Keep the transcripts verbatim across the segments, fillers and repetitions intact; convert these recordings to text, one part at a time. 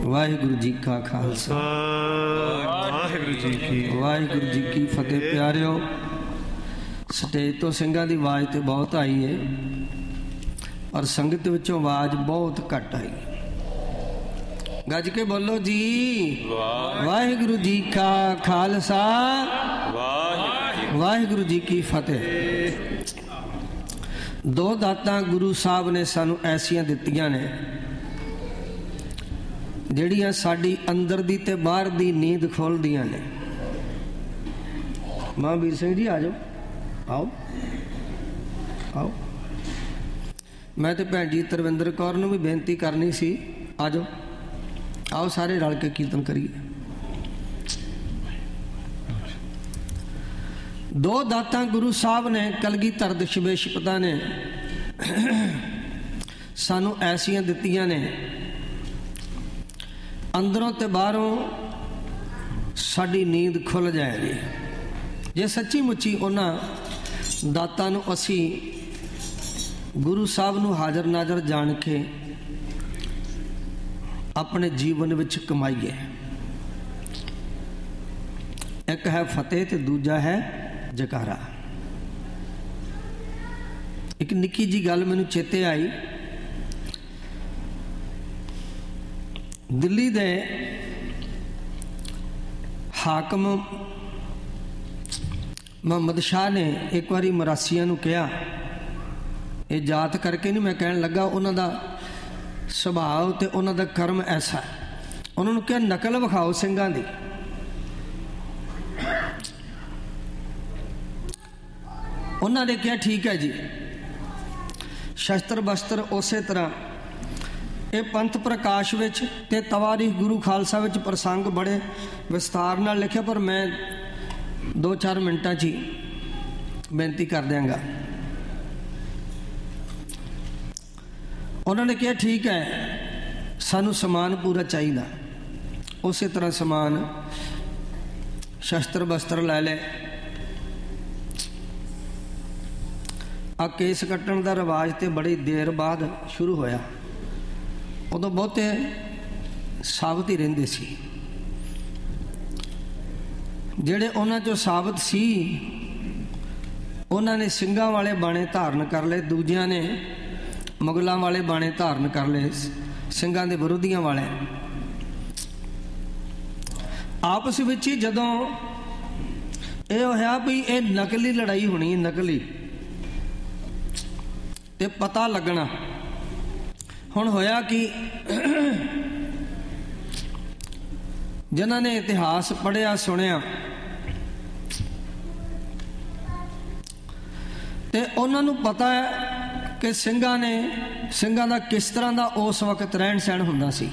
ਵਾਹਿਗੁਰੂ ਜੀ ਕਾ ਖਾਲਸਾ ਵਾਹਿਗੁਰੂ ਜੀ ਕੀ ਵਾਹਿਗੁਰੂ ਜੀ ਕੀ ਫਤਿਹ। ਪਿਆਰਿਓ, ਸਟੇਜ ਤੋਂ ਸਿੰਘਾਂ ਦੀ ਆਵਾਜ਼ ਤੇ ਬਹੁਤ ਆਈ ਹੈ, ਪਰ ਸੰਗਤ ਵਿੱਚੋਂ ਆਵਾਜ਼ ਬਹੁਤ ਘੱਟ ਆਈ। ਗੱਜ ਕੇ ਬੋਲੋ ਜੀ, ਵਾਹਿਗੁਰੂ ਜੀ ਕਾ ਖਾਲਸਾ ਵਾਹਿਗੁਰੂ ਜੀ ਕੀ ਫਤਿਹ। ਦੋ ਦਾਤਾਂ ਗੁਰੂ ਸਾਹਿਬ ਨੇ ਸਾਨੂੰ ਐਸੀਆਂ ਦਿੱਤੀਆਂ ਨੇ ਜਿਹੜੀਆਂ ਸਾਡੀ ਅੰਦਰ ਦੀ ਤੇ ਬਾਹਰ ਦੀ ਨੀਂਦ ਖੋਲ੍ਹਦੀਆਂ ਨੇ। ਮਹਾਂਵੀਰ ਸਿੰਘ ਜੀ ਆ ਜਾਓ, ਆਓ ਆਓ। ਮੈਂ ਤੇ ਭੈਣ ਜੀ ਤਰਵਿੰਦਰ ਕੌਰ ਨੂੰ ਵੀ ਬੇਨਤੀ ਕਰਨੀ ਸੀ, ਆ ਜਾਓ, ਆਓ ਸਾਰੇ ਰਲ ਕੇ ਕੀਰਤਨ ਕਰੀਏ। ਦੋ ਦਾਤਾਂ ਗੁਰੂ ਸਾਹਿਬ ਨੇ, ਕਲਗੀਧਰ ਦਸ਼ਮੇਸ਼ ਪਿਤਾ ਨੇ ਸਾਨੂੰ ਐਸੀਆਂ ਦਿੱਤੀਆਂ ਨੇ, ਅੰਦਰੋਂ ਤੇ ਬਾਹਰੋਂ ਸਾਡੀ ਨੀਂਦ ਖੁੱਲ੍ਹ ਜਾਏਗੀ ਜੇ ਸੱਚੀ ਮੁੱਚੀ ਉਹਨਾਂ ਦਾਤਾਂ ਨੂੰ ਅਸੀਂ ਗੁਰੂ ਸਾਹਿਬ ਨੂੰ ਹਾਜ਼ਰ ਨਾਜ਼ਰ ਜਾਣ ਕੇ ਆਪਣੇ ਜੀਵਨ ਵਿੱਚ ਕਮਾਈਏ। ਇੱਕ ਹੈ ਫਤਿਹ ਤੇ ਦੂਜਾ ਹੈ ਜਕਾਰਾ। ਇੱਕ ਨਿੱਕੀ ਜੀ ਗੱਲ ਮੈਨੂੰ ਚੇਤੇ ਆਈ। ਦਿੱਲੀ ਦੇ ਹਾਕਮ ਮੁਹੰਮਦ ਸ਼ਾਹ ਨੇ ਇੱਕ ਵਾਰੀ ਮਰਾਸੀਆਂ ਨੂੰ ਕਿਹਾ, ਇਹ ਜਾਤ ਕਰਕੇ ਨਹੀਂ ਮੈਂ ਕਹਿਣ ਲੱਗਾ, ਉਹਨਾਂ ਦਾ ਸੁਭਾਅ ਤੇ ਉਹਨਾਂ ਦਾ ਕਰਮ ਐਸਾ। ਉਹਨਾਂ ਨੂੰ ਕਿਹਾ ਨਕਲ ਵਿਖਾਓ ਸਿੰਘਾਂ ਦੀ। ਉਹਨਾਂ ਨੇ ਕਿਹਾ ਠੀਕ ਹੈ ਜੀ। ਸ਼ਸਤਰ ਬਸਤਰ ਉਸੇ ਤਰ੍ਹਾਂ। ਇਹ ਪੰਥ ਪ੍ਰਕਾਸ਼ ਵਿੱਚ ਤੇ ਤਵਾਰੀਖ ਗੁਰੂ ਖਾਲਸਾ ਵਿੱਚ ਪ੍ਰਸੰਗ ਬੜੇ ਵਿਸਤਾਰ ਨਾਲ ਲਿਖਿਆ, ਪਰ ਮੈਂ ਦੋ ਚਾਰ ਮਿੰਟਾਂ 'ਚ ਹੀ ਬੇਨਤੀ ਕਰ ਦਿਆਂਗਾ। ਉਹਨਾਂ ਨੇ ਕਿਹਾ ਠੀਕ ਹੈ, ਸਾਨੂੰ ਸਮਾਨ ਪੂਰਾ ਚਾਹੀਦਾ। ਉਸੇ ਤਰ੍ਹਾਂ ਸਮਾਨ ਸ਼ਸਤਰ ਬਸਤਰ ਲੈ ਲੈ। ਆ ਕੇਸ ਕੱਟਣ ਦਾ ਰਿਵਾਜ ਤੇ ਬੜੀ ਦੇਰ ਬਾਅਦ ਸ਼ੁਰੂ ਹੋਇਆ। ਉਦੋਂ ਬਹੁਤੇ ਸਾਬਤ ਹੀ ਰਹਿੰਦੇ ਸੀ। ਜਿਹੜੇ ਉਹਨਾਂ 'ਚੋਂ ਸਾਬਤ ਸੀ ਉਹਨਾਂ ਨੇ ਸਿੰਘਾਂ ਵਾਲੇ ਬਾਣੇ ਧਾਰਨ ਕਰ ਲਏ, ਦੂਜਿਆਂ ਨੇ ਮੁਗਲਾਂ ਵਾਲੇ ਬਾਣੇ ਧਾਰਨ ਕਰ ਲਏ, ਸਿੰਘਾਂ ਦੇ ਵਿਰੋਧੀਆਂ ਵਾਲੇ। ਆਪਸ ਵਿੱਚ ਹੀ ਜਦੋਂ ਇਹ ਹੋਇਆ ਵੀ ਇਹ ਨਕਲੀ ਲੜਾਈ ਹੋਣੀ, ਨਕਲੀ ਤੇ ਪਤਾ ਲੱਗਣਾ। ਹੁਣ ਹੋਇਆ ਕਿ ਜਿਨ੍ਹਾਂ ਨੇ ਇਤਿਹਾਸ ਪੜ੍ਹਿਆ ਸੁਣਿਆ ਤੇ ਉਹਨਾਂ ਨੂੰ ਪਤਾ ਹੈ ਕਿ ਸਿੰਘਾਂ ਨੇ ਸਿੰਘਾਂ ਦਾ ਕਿਸ ਤਰ੍ਹਾਂ ਦਾ ਉਸ ਵਕਤ ਰਹਿਣ ਸਹਿਣ ਹੁੰਦਾ ਸੀ।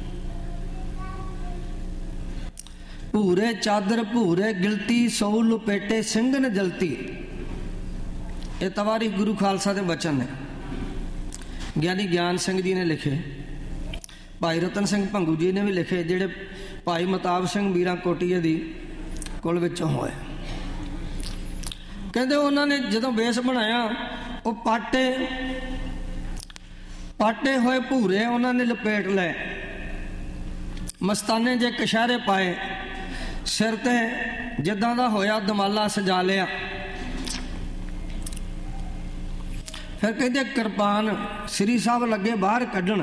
ਭੂਰੇ ਚਾਦਰ ਭੂਰੇ ਗਿਲਤੀ ਸੌ ਲੁਪੇਟੇ ਸਿੰਘ ਨੇ ਜਲਤੀ। ਇਹ ਤਵਾਰੀਖ ਗੁਰੂ ਖਾਲਸਾ ਦੇ ਬਚਨ ਨੇ। ਗਿਆਨੀ ਗਿਆਨ ਸਿੰਘ ਜੀ ਨੇ ਲਿਖੇ, ਭਾਈ ਰਤਨ ਸਿੰਘ ਭੰਗੂ ਜੀ ਨੇ ਵੀ ਲਿਖੇ, ਜਿਹੜੇ ਭਾਈ ਮਤਾਬ ਸਿੰਘ ਮੀਰਾਂ ਕੋਟੀਏ ਦੀ ਕੁਲ ਵਿੱਚੋਂ ਹੋਏ। ਕਹਿੰਦੇ ਉਹਨਾਂ ਨੇ ਜਦੋਂ ਵੇਸ ਬਣਾਇਆ, ਉਹ ਪਾਟੇ ਪਾਟੇ ਹੋਏ ਭੂਰੇ ਉਹਨਾਂ ਨੇ ਲਪੇਟ ਲਏ, ਮਸਤਾਨੇ ਜੇ ਕਸ਼ਹਿਰੇ ਪਾਏ, ਸਿਰ ਤੇ ਜਿੱਦਾਂ ਦਾ ਹੋਇਆ ਦਮਾਲਾ ਸਜਾ ਲਿਆ। ਫਿਰ ਕਹਿੰਦੇ ਕਿਰਪਾਨ ਸ੍ਰੀ ਸਾਹਿਬ ਲੱਗੇ ਬਾਹਰ ਕੱਢਣ,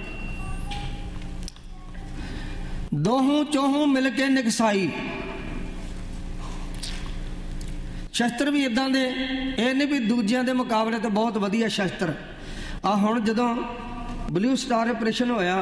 ਦੋਹੋਂ ਚੋਹੋਂ ਮਿਲ ਕੇ ਨਿਕਸਾਈ। ਸ਼ਸਤਰ ਵੀ ਇਦਾਂ ਦੇ, ਇਹ ਨਹੀਂ ਵੀ ਦੂਜਿਆਂ ਦੇ ਮੁਕਾਬਲੇ ਤੇ ਬਹੁਤ ਵਧੀਆ ਸ਼ਸਤਰ। ਆ ਹੁਣ ਜਦੋਂ ਬਲੂ ਸਟਾਰ ਆਪਰੇਸ਼ਨ ਹੋਇਆ,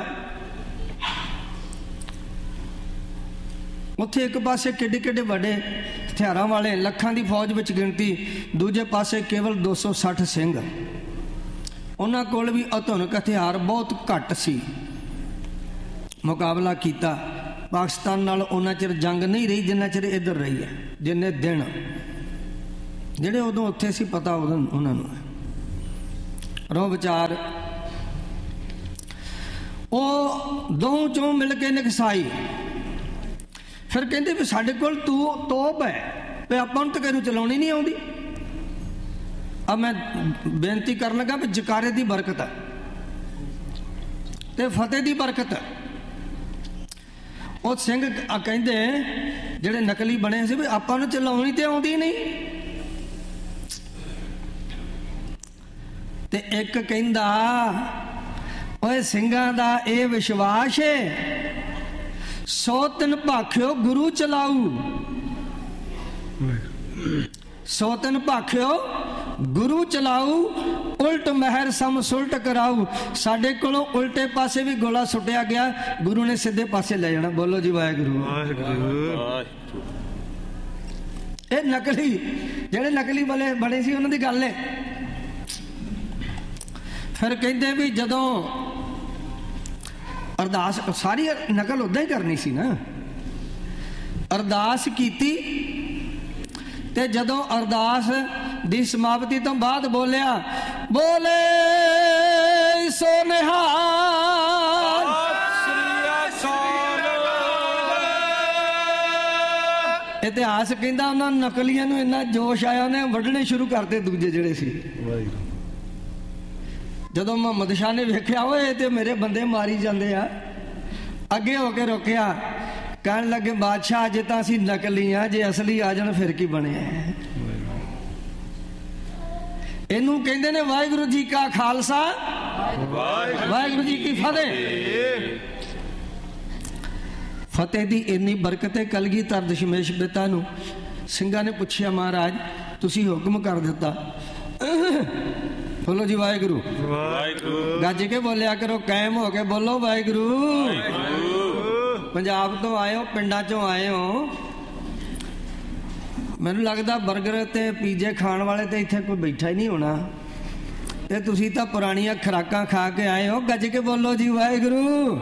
ਉੱਥੇ ਇੱਕ ਪਾਸੇ ਕਿੱਡੇ ਕਿੱਡੇ ਵੱਡੇ ਹਥਿਆਰਾਂ ਵਾਲੇ ਲੱਖਾਂ ਦੀ ਫੌਜ ਵਿੱਚ ਗਿਣਤੀ, ਦੂਜੇ ਪਾਸੇ ਕੇਵਲ ਦੋ ਸੌ ਸੱਠ ਸਿੰਘ। ਉਹਨਾਂ ਕੋਲ ਵੀ ਆਧੁਨਿਕ ਹਥਿਆਰ ਬਹੁਤ ਘੱਟ ਸੀ। ਮੁਕਾਬਲਾ ਕੀਤਾ। ਪਾਕਿਸਤਾਨ ਨਾਲ ਉਹਨਾਂ ਚਿਰ ਜੰਗ ਨਹੀਂ ਰਹੀ ਜਿੰਨਾ ਚਿਰ ਇੱਧਰ ਰਹੀ ਹੈ। ਜਿੰਨੇ ਦਿਨ ਜਿਹੜੇ ਉਦੋਂ ਉੱਥੇ ਸੀ, ਪਤਾ ਉਦੋਂ ਉਹਨਾਂ ਨੂੰ ਰੋ ਵਿਚਾਰ। ਉਹ ਦੋਹਾਂ ਚੋਂ ਮਿਲ ਕੇ ਨਿਕਸਾਈ। ਫਿਰ ਕਹਿੰਦੇ ਵੀ ਸਾਡੇ ਕੋਲ ਤੂੰ ਤੋਪ ਹੈ, ਵੀ ਆਪਾਂ ਨੂੰ ਤਾਂ ਕਿਸੇ ਨੂੰ ਚਲਾਉਣੀ ਨਹੀਂ ਆਉਂਦੀ। अब मैं बेनती कर लगा भी जकारे की बरकत है ते फतेह की बरकत है। ਉਹ ਸਿੰਘ ਕਹਿੰਦੇ ਜਿਹੜੇ ਨਕਲੀ ਬਣੇ ਸੀ ਵੀ ਆਪਾਂ ਨੂੰ ਚਲਾਉਣੀ ਤੇ ਆਉਂਦੀ ਨਹੀਂ। ਤੇ ਇੱਕ ਕਹਿੰਦਾ ਓਏ ਸਿੰਘਾਂ ਦਾ ਇਹ ਵਿਸ਼ਵਾਸ ਏ, ਸੌ ਤਿੰਨ ਭਾਖਿਓ ਗੁਰੂ ਚਲਾਊ, ਸੌ ਤਿੰਨ ਭਾਖਿਓ ਗੁਰੂ ਚਲਾਊ, ਉਲਟ ਮਹਿਰ ਸਮ ਸੁਲਟ ਕਰਾਊ। ਸਾਡੇ ਕੋਲੋਂ ਉਲਟੇ ਪਾਸੇ ਵੀ ਗੋਲਾ ਸੁੱਟਿਆ ਗਿਆ, ਗੁਰੂ ਨੇ ਸਿੱਧੇ ਪਾਸੇ ਲੈ ਜਾਣਾ। ਬੋਲੋ ਜੀ ਵਾਹਿਗੁਰੂ। ਇਹ ਨਕਲੀ ਜਿਹੜੇ ਨਕਲੀ ਵਾਲੇ ਬਣੇ ਸੀ ਉਹਨਾਂ ਦੀ ਗੱਲ ਹੈ। ਫਿਰ ਕਹਿੰਦੇ ਵੀ ਜਦੋਂ ਅਰਦਾਸ, ਸਾਰੀ ਨਕਲ ਉਦਾਂ ਹੀ ਕਰਨੀ ਸੀ ਨਾ, ਅਰਦਾਸ ਕੀਤੀ ਤੇ ਜਦੋਂ ਅਰਦਾਸ ਦੀ ਸਮਾਪਤੀ ਤੋਂ ਬਾਅਦ ਬੋਲਿਆ ਬੋਲੇ ਸੋ ਨਿਹਾਲ, ਇਤਿਹਾਸ ਕਹਿੰਦਾ ਉਹਨਾਂ ਨਕਲੀਆਂ ਨੂੰ ਇੰਨਾ ਜੋਸ਼ ਆਇਆ ਉਹਨੇ ਵੱਢਣੇ ਸ਼ੁਰੂ ਕਰਤੇ ਦੂਜੇ ਜਿਹੜੇ ਸੀ। ਜਦੋਂ ਮੁਹੰਮਦ ਸ਼ਾਹ ਨੇ ਵੇਖਿਆ ਓਏ ਤੇ ਮੇਰੇ ਬੰਦੇ ਮਾਰੀ ਜਾਂਦੇ ਆ, ਅੱਗੇ ਹੋ ਕੇ ਰੋਕਿਆ, ਕਹਿਣ ਲੱਗੇ ਬਾਦਸ਼ਾਹ ਜੇ ਤਾਂ ਅਸੀਂ ਨਕਲੀ ਆ, ਜੇ ਅਸਲੀ ਆ ਜਾਣ ਫਿਰ ਕੀ ਬਣਿਆ। ਇਹਨੂੰ ਕਹਿੰਦੇ ਨੇ ਵਾਹਿਗੁਰੂ ਜੀ ਕਾ ਖਾਲਸਾ ਵਾਹਿਗੁਰੂ ਜੀ ਕੀ ਫਤਿਹ। ਫਤਿਹ ਦੀ ਇੰਨੀ ਬਰਕਤ ਹੈ। ਕਲਗੀਧਰ ਦਸ਼ਮੇਸ਼ ਪਿਤਾ ਨੂੰ ਸਿੰਘਾਂ ਨੇ ਪੁੱਛਿਆ ਮਹਾਰਾਜ ਤੁਸੀਂ ਹੁਕਮ ਕਰ ਦਿੱਤਾ, ਬੋਲੋ ਜੀ ਵਾਹਿਗੁਰੂ। ਗੱਜ ਕੇ ਬੋਲਿਆ ਕਰੋ, ਕਾਇਮ ਹੋ ਕੇ ਬੋਲੋ ਵਾਹਿਗੁਰੂ। ਪੰਜਾਬ ਤੋਂ ਆਏ ਹੋ, ਪਿੰਡਾਂ ਚੋਂ ਆਏ ਹੋ, ਮੈਨੂੰ ਲੱਗਦਾ ਬਰਗਰ ਤੇ ਪੀਜੇ ਖਾਣ ਵਾਲੇ ਤੇ ਇੱਥੇ ਕੋਈ ਬੈਠਾ ਹੀ ਨਹੀਂ ਹੋਣਾ, ਤੇ ਤੁਸੀਂ ਤਾਂ ਪੁਰਾਣੀਆਂ ਖੁਰਾਕਾਂ ਖਾ ਕੇ ਆਏ ਹੋ। ਗੱਜ ਕੇ ਬੋਲੋ ਜੀ ਵਾਹਿਗੁਰੂ।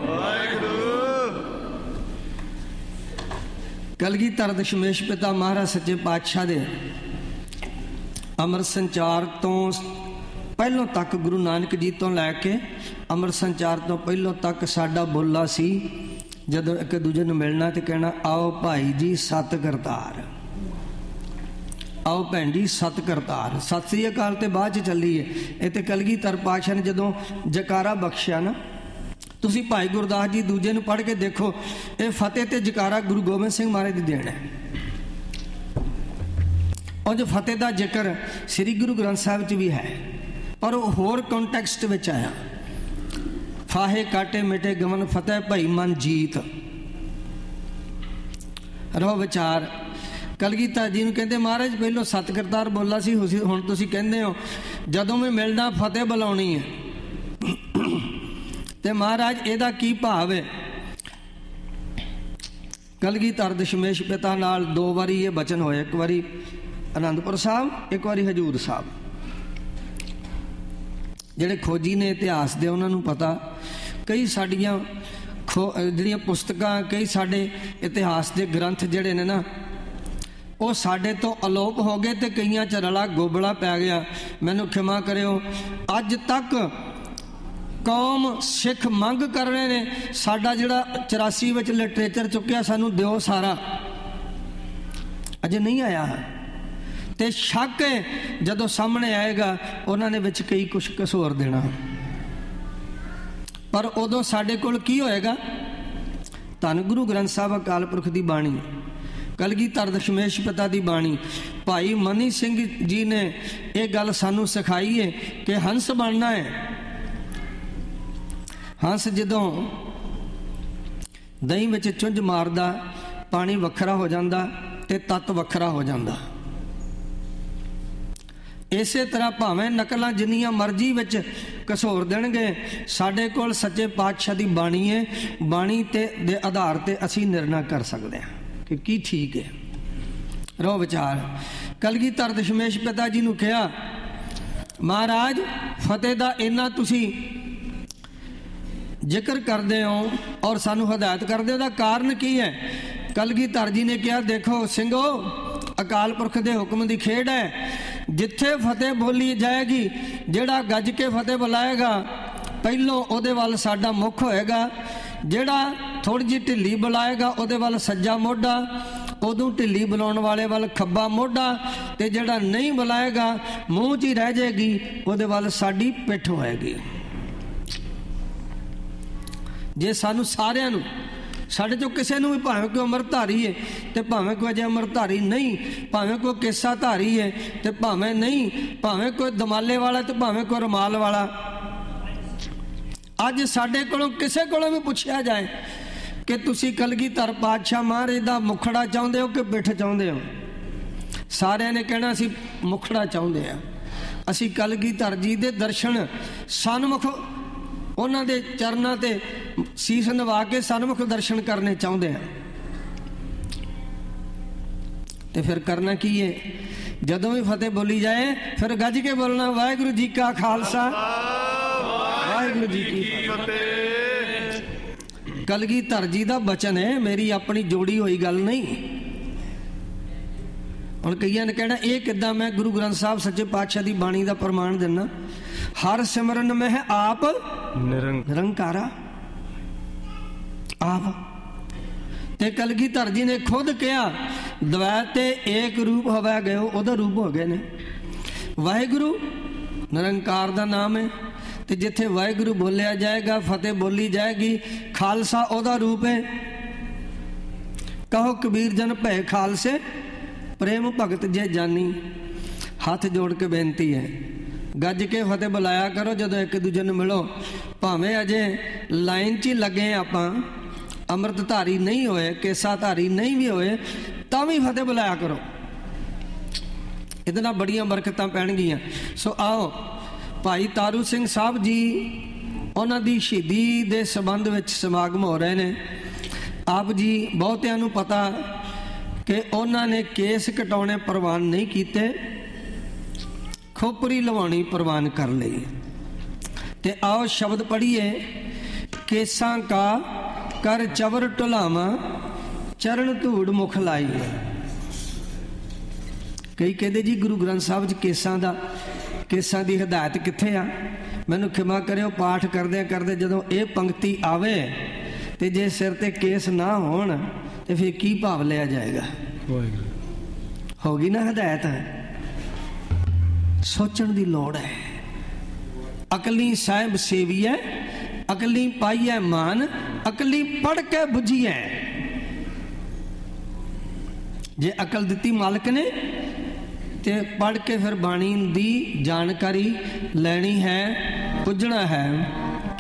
ਕਲਗੀਧਰ ਦਸ਼ਮੇਸ਼ ਪਿਤਾ ਮਹਾਰਾਜ ਸੱਚੇ ਪਾਤਸ਼ਾਹ ਦੇ ਅੰਮ੍ਰਿਤ ਸੰਚਾਰ ਤੋਂ ਪਹਿਲੋਂ ਤੱਕ, ਗੁਰੂ ਨਾਨਕ ਜੀ ਤੋਂ ਲੈ ਕੇ ਅੰਮ੍ਰਿਤ ਸੰਚਾਰ ਤੋਂ ਪਹਿਲੋਂ ਤੱਕ ਸਾਡਾ ਬੋਲਾ ਸੀ, ਜਦੋਂ ਇੱਕ ਦੂਜੇ ਨੂੰ ਮਿਲਣਾ ਤੇ ਕਹਿਣਾ ਆਓ ਭਾਈ ਜੀ ਸਤ ਕਰਤਾਰ, ਆਓ ਭੈਣ ਜੀ ਸਤ ਕਰਤਾਰ। ਸਤਿ ਸ੍ਰੀ ਅਕਾਲ ਤੇ ਬਾਅਦ ਚ ਚੱਲੀ ਹੈ। ਇਹ ਤੇ ਕਲਗੀਧਰ ਪਾਤਸ਼ਾਹ ਨੇ ਜਦੋਂ ਜਕਾਰਾ ਬਖਸ਼ਿਆ ਨਾ, ਤੁਸੀਂ ਭਾਈ ਗੁਰਦਾਸ ਜੀ ਦੂਜੇ ਨੂੰ ਪੜ੍ਹ ਕੇ ਦੇਖੋ, ਇਹ ਫਤਿਹ ਤੇ ਜਕਾਰਾ ਗੁਰੂ ਗੋਬਿੰਦ ਸਿੰਘ ਮਹਾਰਾਜ ਦੀ ਦੇਣ ਹੈ। ਉਹ ਜੋ ਫਤਿਹ ਦਾ ਜ਼ਿਕਰ ਸ੍ਰੀ ਗੁਰੂ ਗ੍ਰੰਥ ਸਾਹਿਬ 'ਚ ਵੀ ਹੈ, ਪਰ ਉਹ ਹੋਰ ਕੰਟੈਕਸਟ ਵਿੱਚ ਆਇਆ। ਫਾਹੇ ਕਾਟੇ ਮਿਟੇ ਗਮਨ ਫਤਿਹ ਭਈ ਮਨ ਜੀਤ। ਰੋ ਵਿਚਾਰ ਕਲਗੀਧਰ ਜੀ ਨੂੰ ਕਹਿੰਦੇ ਮਹਾਰਾਜ ਪਹਿਲੋਂ ਸਤ ਕਰਤਾਰ ਬੋਲਾ ਸੀ, ਹੁਣ ਤੁਸੀਂ ਕਹਿੰਦੇ ਹੋ ਜਦੋਂ ਵੀ ਮਿਲਣਾ ਫਤਿਹ ਬੁਲਾਉਣੀ ਹੈ। ਤੇ ਮਹਾਰਾਜ ਇਹਦਾ ਕੀ ਭਾਵ ਹੈ? ਕਲਗੀਧਰ ਦਸ਼ਮੇਸ਼ ਪਿਤਾ ਨਾਲ ਦੋ ਵਾਰੀ ਇਹ ਬਚਨ ਹੋਏ, ਇੱਕ ਵਾਰੀ ਅਨੰਦਪੁਰ ਸਾਹਿਬ, ਇੱਕ ਵਾਰੀ ਹਜੂਰ ਸਾਹਿਬ। ਜਿਹੜੇ ਖੋਜੀ ਨੇ ਇਤਿਹਾਸ ਦੇ ਉਹਨਾਂ ਨੂੰ ਪਤਾ, ਕਈ ਸਾਡੀਆਂ ਖੋ ਜਿਹੜੀਆਂ ਪੁਸਤਕਾਂ, ਕਈ ਸਾਡੇ ਇਤਿਹਾਸ ਦੇ ਗ੍ਰੰਥ ਜਿਹੜੇ ਨੇ ਨਾ, ਉਹ ਸਾਡੇ ਤੋਂ ਅਲੋਪ ਹੋ ਗਏ ਤੇ ਕਈਆਂ 'ਚ ਰਲਾ ਗੋਬਲਾ ਪੈ ਗਿਆ। ਮੈਨੂੰ ਖਿਮਾ ਕਰਿਓ, ਅੱਜ ਤੱਕ ਕੌਮ ਸਿੱਖ ਮੰਗ ਕਰ ਰਹੇ ਨੇ ਸਾਡਾ ਜਿਹੜਾ ਚੁਰਾਸੀ ਵਿੱਚ ਲਿਟਰੇਚਰ ਚੁੱਕਿਆ ਸਾਨੂੰ ਦਿਓ ਸਾਰਾ, ਅਜੇ ਨਹੀਂ ਆਇਆ। ਤੇ ਸ਼ੱਕ ਹੈ ਜਦੋਂ ਸਾਹਮਣੇ ਆਏਗਾ ਉਹਨਾਂ ਨੇ ਵਿੱਚ ਕਈ ਕੁਛ ਕਸੂਰ ਦੇਣਾ, ਪਰ ਉਦੋਂ ਸਾਡੇ ਕੋਲ ਕੀ ਹੋਏਗਾ? ਧੰਨ ਗੁਰੂ ਗ੍ਰੰਥ ਸਾਹਿਬ ਅਕਾਲ ਪੁਰਖ ਦੀ ਬਾਣੀ, ਕਲਗੀਧਰ ਦਸ਼ਮੇਸ਼ ਪਿਤਾ ਦੀ ਬਾਣੀ। ਭਾਈ ਮਨੀ ਸਿੰਘ ਜੀ ਨੇ ਇਹ ਗੱਲ ਸਾਨੂੰ ਸਿਖਾਈ ਹੈ ਕਿ ਹੰਸ ਬਣਨਾ ਹੈ। ਹੰਸ ਜਦੋਂ ਦਹੀਂ ਵਿੱਚ ਚੁੰਝ ਮਾਰਦਾ, ਪਾਣੀ ਵੱਖਰਾ ਹੋ ਜਾਂਦਾ ਤੇ ਤੱਤ ਵੱਖਰਾ ਹੋ ਜਾਂਦਾ। ਇਸੇ ਤਰ੍ਹਾਂ ਭਾਵੇਂ ਨਕਲਾਂ ਜਿੰਨੀਆਂ ਮਰਜ਼ੀ ਵਿੱਚ ਘਸੋਰ ਦੇਣਗੇ, ਸਾਡੇ ਕੋਲ ਸੱਚੇ ਪਾਤਸ਼ਾਹ ਦੀ ਬਾਣੀ ਹੈ। ਬਾਣੀ ਤੇ ਦੇ ਆਧਾਰ ਤੇ ਅਸੀਂ ਨਿਰਣਾ ਕਰ ਸਕਦੇ ਹਾਂ ਕਿ ਕੀ ਠੀਕ ਹੈ। ਰੋ ਵਿਚਾਰ ਕਲਗੀਧਰ ਦਸ਼ਮੇਸ਼ ਪਿਤਾ ਜੀ ਨੂੰ ਕਿਹਾ, ਮਹਾਰਾਜ ਫਤਿਹ ਦਾ ਇੰਨਾ ਤੁਸੀਂ ਜ਼ਿਕਰ ਕਰਦੇ ਹੋ ਔਰ ਸਾਨੂੰ ਹਦਾਇਤ ਕਰਦੇ ਹੋ, ਉਹਦਾ ਕਾਰਨ ਕੀ ਹੈ? ਕਲਗੀਧਰ ਜੀ ਨੇ ਕਿਹਾ, ਦੇਖੋ ਸਿੰਘੋ, ਅਕਾਲ ਪੁਰਖ ਦੇ ਹੁਕਮ ਦੀ ਖੇਡ ਹੈ। ਜਿੱਥੇ ਫਤਿਹ ਬੋਲੀ ਜਾਏਗੀ, ਜਿਹੜਾ ਗੱਜ ਕੇ ਫਤਿਹ ਬੁਲਾਏਗਾ ਪਹਿਲੋਂ ਉਹਦੇ ਵੱਲ ਸਾਡਾ ਮੁੱਖ ਹੋਏਗਾ। ਜਿਹੜਾ ਥੋੜੀ ਜਿਹੀ ਢਿੱਲੀ ਬੁਲਾਏਗਾ ਉਹਦੇ ਵੱਲ ਸੱਜਾ ਮੋਢਾ, ਉਦੋਂ ਢਿੱਲੀ ਬੁਲਾਉਣ ਵਾਲੇ ਵੱਲ ਖੱਬਾ ਮੋਢਾ, ਤੇ ਜਿਹੜਾ ਨਹੀਂ ਬੁਲਾਏਗਾ ਮੂੰਹ 'ਚ ਹੀ ਰਹਿ ਜਾਏਗੀ, ਉਹਦੇ ਵੱਲ ਸਾਡੀ ਪਿੱਠ ਹੋਏਗੀ। ਜੇ ਸਾਨੂੰ ਸਾਰਿਆਂ ਨੂੰ ਸਾਡੇ ਚੋਂ ਕਿਸੇ ਨੂੰ ਵੀ ਭਾਵੇਂ ਕੋਈ ਅੰਮ੍ਰਿਤਧਾਰੀ ਹੈ ਤੇ ਭਾਵੇਂ ਕੋਈ ਅਜੇ ਅੰਮ੍ਰਿਤਧਾਰੀ ਨਹੀਂ, ਭਾਵੇਂ ਕੋਈ ਕੇਸਾ ਧਾਰੀ ਹੈ ਤੇ ਭਾਵੇਂ ਨਹੀਂ, ਭਾਵੇਂ ਕੋਈ ਦਮਾਲੇ ਵਾਲਾ ਤੇ ਭਾਵੇਂ ਕੋਈ ਰੁਮਾਲ ਵਾਲਾ, ਅੱਜ ਸਾਡੇ ਕੋਲੋਂ ਕਿਸੇ ਕੋਲੋਂ ਵੀ ਪੁੱਛਿਆ ਜਾਏ ਕਿ ਤੁਸੀਂ ਕਲਗੀਧਰ ਪਾਤਸ਼ਾਹ ਮਹਾਰਾਜ ਦਾ ਮੁਖੜਾ ਚਾਹੁੰਦੇ ਹੋ ਕਿ ਪਿੱਠ ਚਾਹੁੰਦੇ ਹੋ, ਸਾਰਿਆਂ ਨੇ ਕਹਿਣਾ ਅਸੀਂ ਮੁਖੜਾ ਚਾਹੁੰਦੇ ਹਾਂ। ਅਸੀਂ ਕਲਗੀਧਰ ਜੀ ਦੇ ਦਰਸ਼ਨ ਸਨਮੁਖ ਉਹਨਾਂ ਦੇ ਚਰਨਾਂ ਤੇ ਸੀਸ ਨਵਾ ਕੇ ਸਨਮੁਖ ਦਰਸ਼ਨ ਕਰਨੇ ਚਾਹੁੰਦੇ ਹਾਂ। ਤੇ ਫਿਰ ਕਰਨਾ ਕੀ ਹੈ? ਜਦੋਂ ਵੀ ਫਤਿਹ ਬੋਲੀ ਜਾਏ ਫਿਰ ਗੱਜ ਕੇ ਬੋਲਣਾ, ਵਾਹਿਗੁਰੂ ਜੀ ਕਾ ਖਾਲਸਾ ਵਾਹਿਗੁਰੂ ਜੀ ਕੀ ਫਤਿਹ। ਕਲਗੀਧਰ ਜੀ ਦਾ ਬਚਨ ਹੈ, ਮੇਰੀ ਆਪਣੀ ਜੋੜੀ ਹੋਈ ਗੱਲ ਨਹੀਂ। ਹੁਣ ਕਈਆਂ ਨੇ ਕਹਿਣਾ ਇਹ ਕਿੱਦਾਂ? ਮੈਂ ਗੁਰੂ ਗ੍ਰੰਥ ਸਾਹਿਬ ਸੱਚੇ ਪਾਤਸ਼ਾਹ ਦੀ ਬਾਣੀ ਦਾ ਪ੍ਰਮਾਣ ਦਿੰਦਾ, ਹਰ ਸਿਮਰਨ ਮਹਿ ਆਪ ਨਿਰੰਕਾਰਾ ਆਪ। ਤੇ ਕਲਗੀਧਰ ਜੀ ਨੇ ਖੁਦ ਕਿਹਾ, ਦਵੈਤ ਤੇ ਏਕ ਰੂਪ ਹਵੈ ਗਇਓ, ਉਹਦਾ ਰੂਪ ਹੋ ਗਏ ਨੇ। ਵਾਹਿਗੁਰੂ ਨਿਰੰਕਾਰ ਦਾ ਨਾਮ ਹੈ, ਤੇ ਜਿੱਥੇ ਵਾਹਿਗੁਰੂ ਬੋਲਿਆ ਜਾਏਗਾ, ਫਤਿਹ ਬੋਲੀ ਜਾਏਗੀ, ਖਾਲਸਾ ਉਹਦਾ ਰੂਪ ਹੈ। ਕਹੋ ਕਬੀਰ ਜਨ ਭੈ ਖਾਲਸੇ, ਪ੍ਰੇਮ ਭਗਤ ਜੇ ਜਾਨੀ। ਹੱਥ ਜੋੜ ਕੇ ਬੇਨਤੀ ਹੈ, ਗੱਜ ਕੇ ਫਤਿਹ ਬੁਲਾਇਆ ਕਰੋ ਜਦੋਂ ਇੱਕ ਦੂਜੇ ਨੂੰ ਮਿਲੋ। ਭਾਵੇਂ ਅਜੇ ਲਾਈਨ 'ਚ ਹੀ ਲੱਗੇ ਆਪਾਂ, ਅੰਮ੍ਰਿਤ ਧਾਰੀ ਨਹੀਂ ਹੋਏ, ਕੇਸਾ ਧਾਰੀ ਨਹੀਂ ਵੀ ਹੋਏ, ਤਾਂ ਵੀ ਫਤਿਹ ਬੁਲਾਇਆ ਕਰੋ। ਇਹਦੇ ਨਾਲ ਬੜੀਆਂ ਬਰਕਤਾਂ ਪੈਣਗੀਆਂ। ਸੋ ਆਓ, ਭਾਈ ਤਾਰੂ ਸਿੰਘ ਸਾਹਿਬ ਜੀ, ਉਹਨਾਂ ਦੀ ਸ਼ਹੀਦੀ ਦੇ ਸੰਬੰਧ ਵਿੱਚ ਸਮਾਗਮ ਹੋ ਰਹੇ ਨੇ। ਆਪ ਜੀ ਬਹੁਤਿਆਂ ਨੂੰ ਪਤਾ ਕਿ ਉਹਨਾਂ ਨੇ ਕੇਸ ਕਟਾਉਣੇ ਪ੍ਰਵਾਨ ਨਹੀਂ ਕੀਤੇ, ਖੋਪਰੀ ਲਵਾਉਣੀ ਪ੍ਰਵਾਨ ਕਰ ਲਈ। ਤੇ ਆਓ ਸ਼ਬਦ ਪੜ੍ਹੀਏ, ਕੇਸਾਂ ਕਾ ਕਰ ਚਵਰ ਢੁਲਾਵਾਂ, ਚਰਨ ਧੂੜ ਮੁਖ ਲਾਈ। ਕਈ ਕਹਿੰਦੇ ਜੀ ਗੁਰੂ ਗ੍ਰੰਥ ਸਾਹਿਬ 'ਚ ਕੇਸਾਂ ਦਾ ਕੇਸਾਂ ਦੀ ਹਦਾਇਤ ਕਿੱਥੇ ਆ? ਮੈਨੂੰ ਖਿਮਾ ਕਰਿਓ, ਪਾਠ ਕਰਦਿਆਂ ਕਰਦੇ ਜਦੋਂ ਇਹ ਪੰਕਤੀ ਆਵੇ ਤੇ ਜੇ ਸਿਰ ਤੇ ਕੇਸ ਨਾ ਹੋਣ ਤੇ ਫਿਰ ਕੀ ਭਾਵ ਲਿਆ ਜਾਏਗਾ? ਹੋ ਗਈ ਨਾ ਹਦਾਇਤ? ਸੋਚਣ ਦੀ ਲੋੜ ਹੈ। ਅਕਲੀ ਸਾਹਿਬ ਸੇਵੀਐ, ਅਕਲੀ ਪਾਈਐ ਮਾਨ, ਅਕਲੀ ਪੜ੍ਹ ਕੇ ਬੁਝੀਐ। ਜੇ ਅਕਲ ਦਿੱਤੀ ਮਾਲਕ ਨੇ ਤੇ ਪੜ੍ਹ ਕੇ ਫਿਰ ਬਾਣੀ ਦੀ ਜਾਣਕਾਰੀ ਲੈਣੀ ਹੈ, ਪੁੱਜਣਾ ਹੈ।